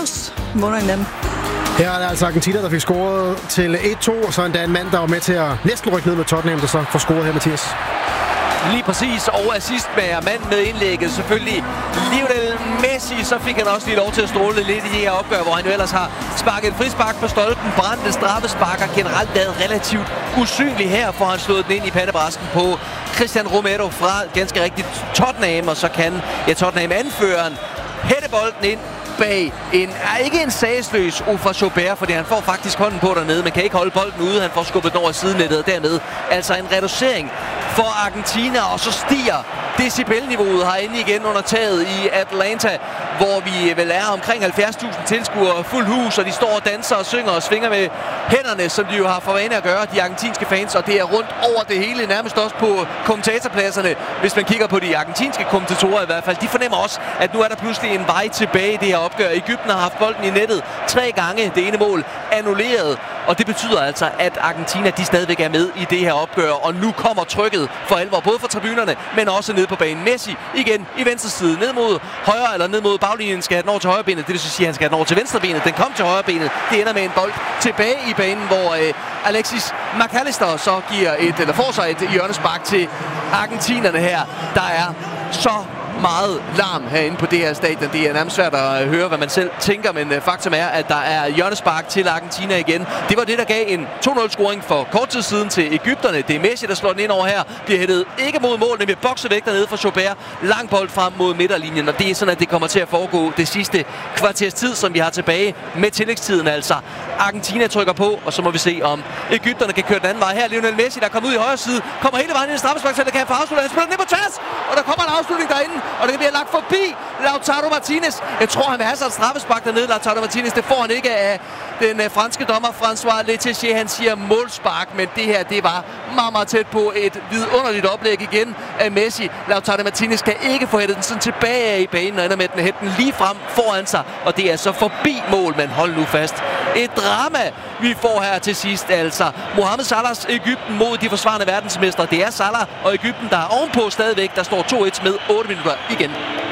Ramos munder en dem. Her er det altså Argentina, der fik scoret til 1-2, og så endda en mand, der var med til at næsten rykke ned med Tottenham, der så får scoret her, Mathias. Lige præcis, og assist med mand med indlægget selvfølgelig. Lionel Messi, så fik han også lige lov til at stråle lidt i det her opgør, hvor han jo ellers har sparket et frispark på stolpen, brændte straffesparker, generelt været relativt usynlig her, for han slået den ind i pandebrasken på Cristian Romero fra ganske rigtigt Tottenham, og så kan Tottenham-anføreren hætte bolden ind bag ikke en sagsløs Ufra Chaubert, fordi han får faktisk hånden på dernede, men kan ikke holde bolden ude. Han får skubbet den over sidenettet, og dermed altså en reducering for Argentina, og så stiger decibelniveauet herinde igen under taget i Atlanta, hvor vi vel er omkring 70.000 tilskuere, fuld hus, og de står og danser og synger og svinger med hænderne, som de jo har for vane at gøre, de argentinske fans, og det er rundt over det hele, nærmest også på kommentatorpladserne. Hvis man kigger på de argentinske kommentatorer i hvert fald, de fornemmer også, at nu er der pludselig en vej tilbage i det her opgør. Egypten har haft bolden i nettet 3 gange, det ene mål annulleret, og det betyder altså, at Argentina de stadigvæk er med i det her opgør, og nu kommer trykket for alvor, både fra tribunerne, men også ned på banen. Messi igen i venstre side, ned mod højre eller ned mod baglinjen, skal den over til højre benet, det vil sige, at han skal den over til venstre benet. Den kom til højre benet, det ender med en bold tilbage i banen, hvor Alexis McAllister så får sig et hjørnespark til argentinerne her. Der er så meget larm herinde på det her stadion. Det er nærmest svært at høre, hvad man selv tænker, men faktum er, at der er hjørnespark til Argentina igen. Det var det, der gav en 2-0-scoring for kort tid siden til Egypterne. Det er Messi, der slår den ind over her. Bliver hættet ikke mod mål, men bliver bokset væk dernede fra Chaubert. Lang bold frem mod midterlinjen, og det er sådan, at det kommer til at foregå det sidste kvarters tid, som vi har tilbage med tillægstiden altså. Argentina trykker på, og så må vi se, om Egypterne kan køre den anden vej. Her Lionel Messi, der kommer ud i højre side, kommer hele vejen ind i straffesparksfeltet, kan han få afsluttet. Han spiller den ned på tværs, og der kommer en afslutning derinde, og det bliver lagt forbi Lautaro Martinez. Jeg tror, han vil have sig et straffespark dernede, Lautaro Martinez. Det får han ikke af den franske dommer François Letessier. Han siger målspark, men det her, det var meget, meget tæt på et vidunderligt oplæg igen af Messi. Lautaro Martinez kan ikke få hættet den sådan tilbage i banen, og ender med den hætte den lige frem foran sig, og det er så forbi mål, men hold nu fast. Et drama, vi får her til sidst, altså. Mohamed Salahs Egypten mod de forsvarende verdensmestre. Det er Salah og Egypten, der er ovenpå stadigvæk. Der står 2-1 med 8 minutter igen.